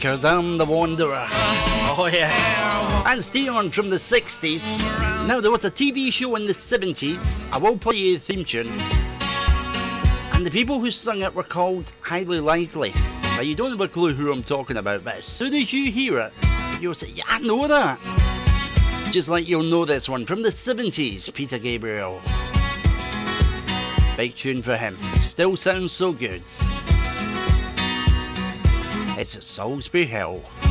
'Cause I'm the Wanderer. Oh yeah. That's Dion from the 60s. Now there was a TV show in the 70s. I will play you the theme tune. And the people who sung it were called Highly Likely. Now you don't have a clue who I'm talking about, but as soon as you hear it, you'll say, yeah, I know that. Just like you'll know this one from the 70s, Peter Gabriel. Big tune for him. Still sounds so good. It's Salisbury Hill.